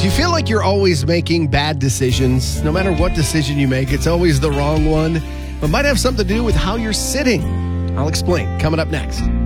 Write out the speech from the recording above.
Do you feel like you're always making bad decisions? No matter what decision you make, it's always the wrong one, but might have something to do with how you're sitting. I'll explain coming up next.